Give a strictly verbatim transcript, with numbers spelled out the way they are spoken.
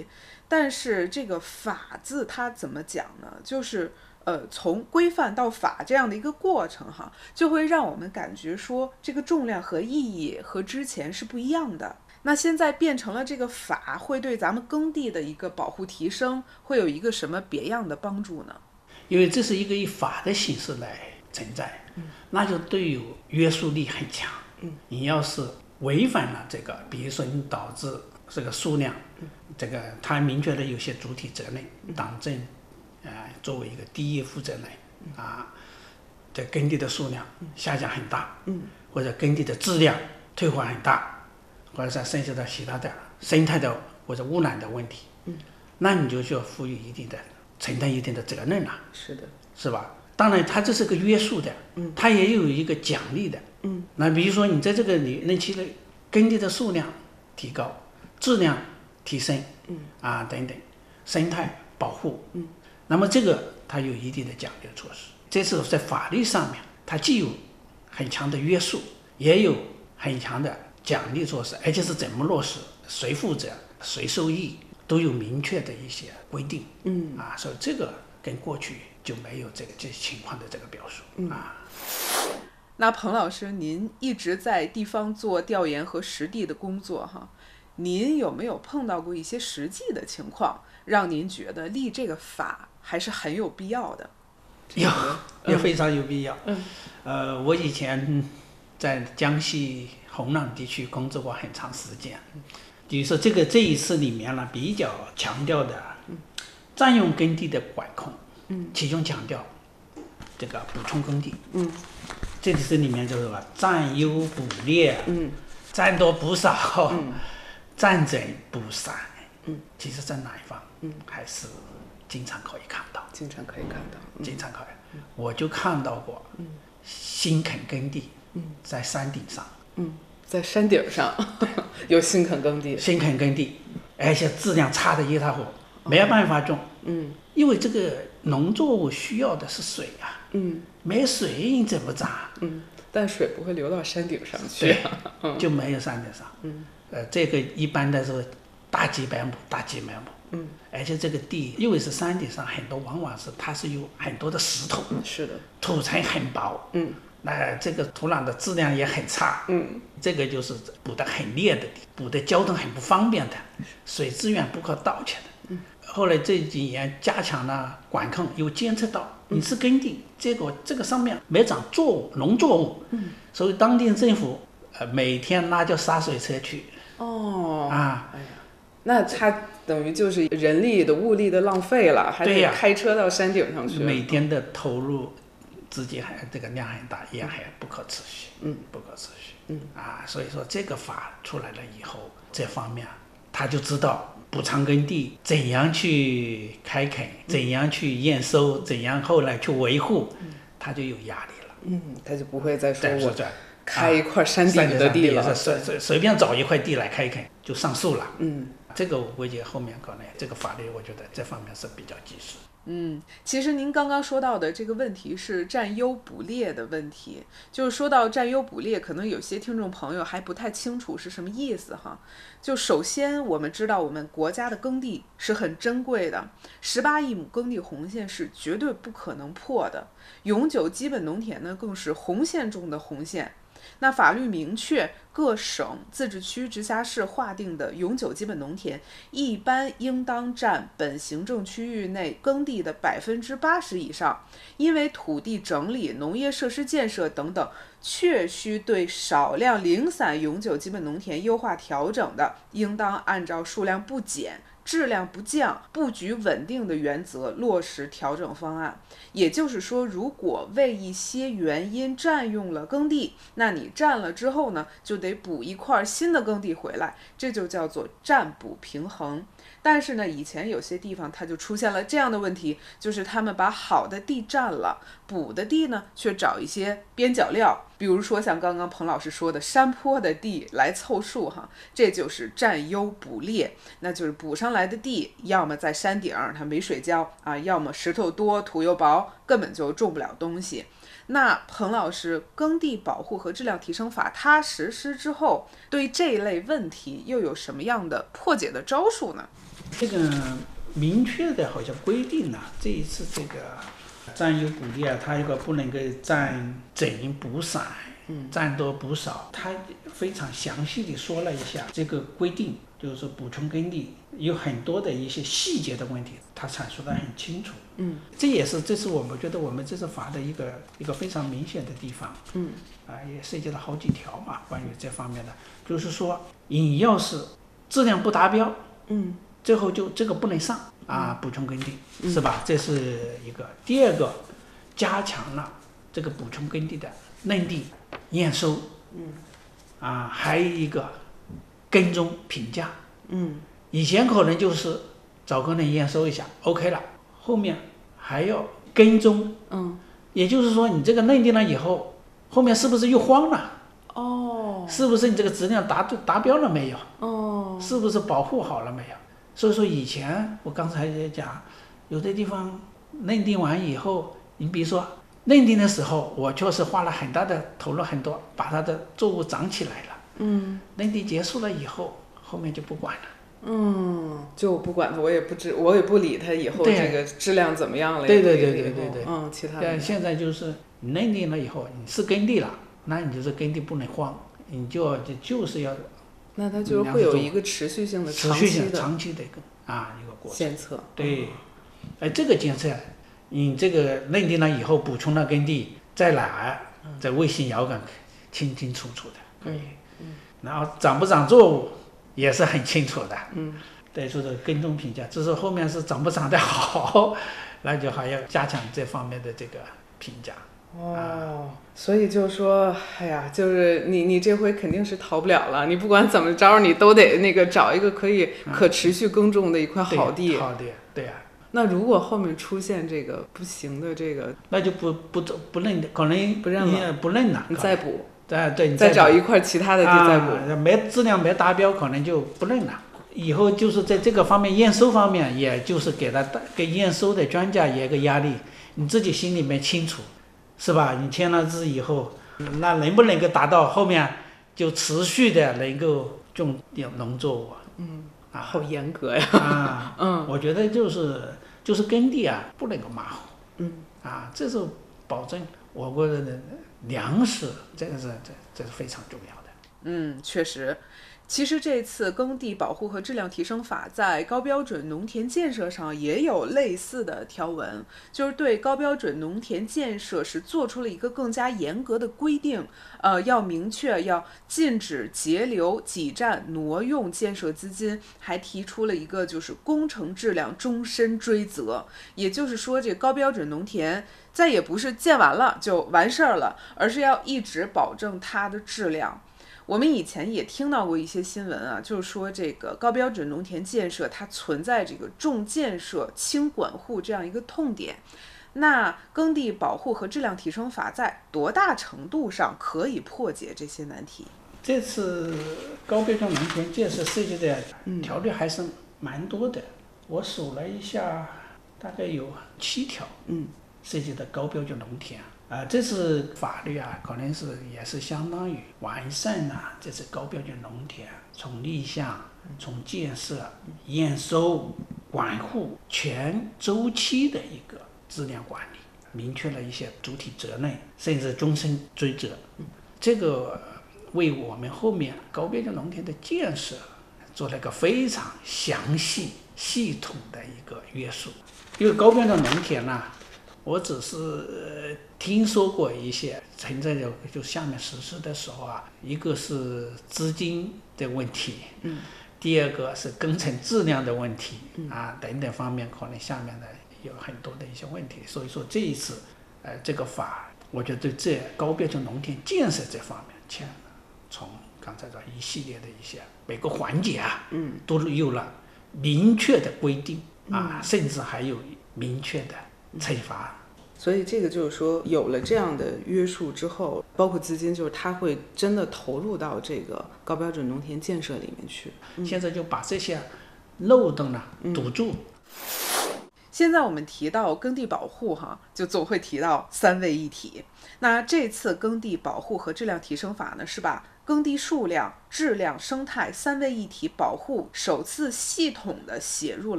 题，但是这个法字它怎么讲呢？就是呃，从规范到法这样的一个过程哈，就会让我们感觉说这个重量和意义和之前是不一样的。那现在变成了这个法，会对咱们耕地的一个保护提升，会有一个什么别样的帮助呢？ 因为这是一个以法的形式来存在，嗯、那就对有约束力很强。嗯、你要是违反了这个，比如说你导致这个数量，嗯、这个它明确的有些主体责任，嗯、党政，呃，作为一个第一负责人，嗯、啊，这耕地的数量下降很大，嗯、或者耕地的质量退化很大，或者是涉及到其他的生态的或者污染的问题，嗯、那你就需要赋予一定的承担一定的责任了。 是的， 是吧？当然，它这是个约束的，嗯，它也有一个奖励的，嗯。那比如说你在这个里任期内，耕地的数量提高，质量提升，嗯，啊等等，生态保护，嗯，那么这个它有一定的奖励措施。这是在法律上面，它既有很强的约束，也有很强的奖励措施，而且是怎么落实、谁负责、谁受益，都有明确的一些规定，嗯，啊，所以这个跟过去就没有这个这情况的这个表述，嗯、啊。 那彭老师，您一直在地方做调研和实地的工作哈，您有没有碰到过一些实际的情况，让您觉得立这个法还是很有必要的？ 有，也非常有必要。嗯，呃，我以前在江西洪朗地区工作过很长时间，比如说这个这一次里面呢，比较强调的占用耕地的管控，嗯，其中强调这个补充耕地，嗯，这里是里面就是说占优补劣，嗯，占多补少，嗯，占整补散，嗯，其实在哪一方，嗯，还是经常可以看到， 经常可以看到， 嗯、经常可以，嗯、我就看到过，嗯，新垦耕地，嗯，在山顶上， 嗯，在山顶上有新垦耕地， 新垦耕地，而且质量差的一塌糊涂，没有办法种，嗯，因为这个农作物需要的是水啊，嗯，没水你怎么长？ 嗯，但水不会流到山顶上去， 对，就没有山顶上，嗯，呃，这个一般的是大几百亩，大几百亩。嗯，而且这个地因为是山顶上，很多往往是它是有很多的石头， 是的， 土层很薄，嗯，那这个土壤的质量也很差，嗯，这个就是补得很劣的地，补的交通很不方便的，水资源不可盗窃的。嗯，后来这几年加强了管控，又监测到你是耕地，结果这个上面没长作物，农作物，嗯，所以当地政府呃每天拉叫洒水车去， 哦， 啊， 哎呀，那他等于就是人力的物力的浪费了，还得开车到山顶上去， 每天的投入资金还这个量很大，也还不可持续，嗯，不可持续，嗯啊，所以说这个法出来了以后，这方面他就知道补偿耕地怎样去开垦，怎样去验收，怎样后来去维护，他就有压力了， 嗯，他就不会再说我开一块山顶的地了， 啊、随随随便找一块地来开垦就上树了，嗯。这个我估计后面可能这个法律，我觉得这方面是比较及时。 嗯，其实您刚刚说到的这个问题是占优补劣的问题，就是说到占优补劣，可能有些听众朋友还不太清楚是什么意思哈。就首先我们知道，我们国家的耕地是很珍贵的，十八亿亩耕地红线是绝对不可能破的，永久基本农田呢更是红线中的红线。那法律明确，各省、自治区、直辖市划定的永久基本农田，一般应当占本行政区域内耕地的百分之八十以上。因为土地整理、农业设施建设等等，确需对少量零散永久基本农田优化调整的，应当按照数量不减、质量不降、布局稳定的原则落实调整方案。也就是说，如果为一些原因占用了耕地，那你占了之后呢，就得补一块新的耕地回来，这就叫做占补平衡。但是呢，以前有些地方它就出现了这样的问题，就是他们把好的地占了，补的地呢却找一些边角料，比如说像刚刚彭老师说的山坡的地来凑数哈，这就是占优补劣，那就是补上来的地，要么在山顶它没水浇啊，要么石头多土又薄，根本就种不了东西。那彭老师，耕地保护和质量提升法它实施之后，对这一类问题又有什么样的破解的招数呢？ 这个明确的好像规定啊，这一次这个占优补劣啊，它一个不能够占整补散，占多补少，它非常详细的说了一下这个规定，就是说补充耕地有很多的一些细节的问题，它阐述得很清楚。 嗯， 这也是这是我们觉得我们这次法的一个一个非常明显的地方。 嗯， 啊，也涉及了好几条嘛，关于这方面的，就是说你要是质量不达标， 嗯， 最后就这个不能上啊，补充耕地，是吧？这是一个。第二个，加强了这个补充耕地的认定、验收， 嗯， 啊，还有一个跟踪评价， 嗯， 以前可能就是找个人验收一下 ，OK 了，后面还要跟踪， 嗯， 也就是说你这个认定了以后，后面是不是又慌了？ 哦， 是不是你这个质量达达标了没有？ 哦， 是不是保护好了没有？所以说以前我刚才也讲，有的地方认定完以后，你比如说认定的时候，我确实花了很大的投入很多，把它的作物长起来了。 嗯， 认定结束了以后，后面就不管了。 嗯，就不管它，我也不知，我也不理它以后这个质量怎么样了。 对对对对对对。 嗯，其他的。 对，现在就是你认定了以后，你是耕地了，那你就是耕地不能荒，你就就就是要。 那它就是会有一个持续性的、 持续性、长期的一个啊一个过程监测。 对，哎，这个监测，你这个认定了以后，补充了耕地，在哪儿，在卫星遥感清清楚楚的，可以。 嗯。 然后长不长作物也是很清楚的。 嗯。 对，说的跟踪评价，只是后面是长不长得好，那就还要加强这方面的这个评价。 哦，所以就说，哎呀，就是你你这回肯定是逃不了了，你不管怎么着，你都得那个找一个可以可持续耕种的一块好地。 嗯、好地，对呀、啊。 那如果后面出现这个不行的这个， 那就不不不认的，可能不认了， 不认了， 你再补。 对对，你再找一块其他的地再补。 啊、没质量没达标，可能就不认了。以后就是在这个方面验收方面，也就是给他给验收的专家也一个压力，你自己心里面清楚。是吧？你签了字以后，那能不能够达到后面就持续的能够种农作物？ 嗯， 啊， 好严格呀！ 啊， 嗯， 我觉得就是就是耕地啊，不能够马虎。 嗯， 啊，这是保证我国的粮食，这个是这这是非常重要的。 嗯，确实。其实这次耕地保护和质量提升法在高标准农田建设上也有类似的条文，就是对高标准农田建设是做出了一个更加严格的规定，呃，要明确要禁止截留、挤占、挪用建设资金，还提出了一个就是工程质量终身追责，也就是说，这高标准农田再也不是建完了就完事儿了，而是要一直保证它的质量。我们以前也听到过一些新闻啊，就是说这个高标准农田建设它存在这个重建设轻管护这样一个痛点。那耕地保护和质量提升法在多大程度上可以破解这些难题？ 这次高标准农田建设涉及的条例还是蛮多的，嗯、我数了一下，大概有七条， 嗯， 涉及的高标准农田。啊，这次法律啊，可能是也是相当于完善啊，这次高标准农田从立项、从建设、验收、管护全周期的一个质量管理，明确了一些主体责任，甚至终身追责。这个为我们后面高标准农田的建设做了一个非常详细、系统的一个约束。因为高标准农田呢、啊，我只是、呃、听说过一些存在的，就下面实施的时候啊，一个是资金的问题， 嗯， 第二个是工程质量的问题， 嗯、 啊等等方面，可能下面的有很多的一些问题。所以说这一次，呃，这个法，我觉得对这高标准农田建设这方面，前从刚才说一系列的一些每个环节啊， 嗯， 都有了明确的规定啊， 嗯、 甚至还有明确的惩罚。 所以这个就是说，有了这样的约束之后，包括资金，就是它会真的投入到这个高标准农田建设里面去。 嗯、现在就把这些漏洞呢堵住。 嗯、现在我们提到耕地保护哈，就总会提到三位一体。那这次耕地保护和质量提升法呢，是把耕地数量、质量、生态三位一体保护首次系统的写入了